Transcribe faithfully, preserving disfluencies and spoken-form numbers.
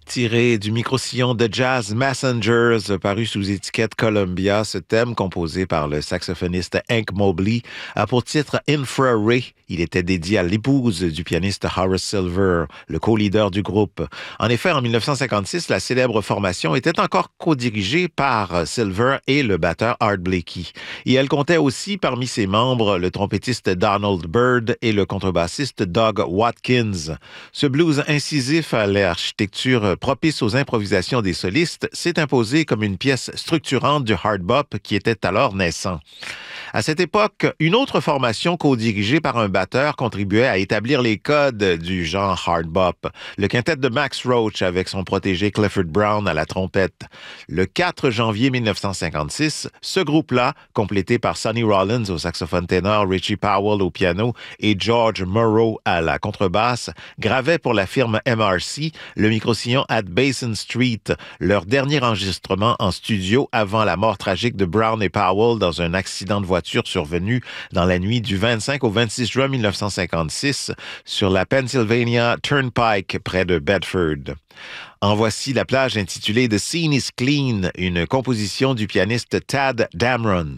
tiré du micro-sillon de jazz Messengers, paru sous étiquette Columbia. Ce thème, composé par le saxophoniste Hank Mobley, a pour titre Infrared. Il était dédié à l'épouse du pianiste Horace Silver, le co-leader du groupe. En effet, en dix-neuf cent cinquante-six, la célèbre formation était encore co-dirigée par Silver et le batteur Art Blakey. Et elle comptait aussi parmi ses membres le trompettiste Donald Byrd et le contrebassiste Doug Watkins. Ce blues incisif à l'architecture propice aux improvisations des solistes s'est imposé comme une pièce structurante du hard bop qui était alors naissant. À cette époque, une autre formation co-dirigée par un batteur contribuait à établir les codes du genre hard bop, le quintet de Max Roach avec son protégé Clifford Brown à la trompette. Le quatre janvier dix-neuf cent cinquante-six, ce groupe-là, complété par Sonny Rollins au saxophone ténor, Richie Powell au piano et George Morrow à la contrebasse, gravait pour la firme M R C le micro-sillon at Basin Street, leur dernier enregistrement en studio avant la mort tragique de Brown et Powell dans un accident de voiture survenu dans la nuit du vingt-cinq au vingt-six juin dix-neuf cent cinquante-six sur la Pennsylvania Turnpike près de Bedford. En voici la plage intitulée The Scene is Clean, une composition du pianiste Tad Dameron.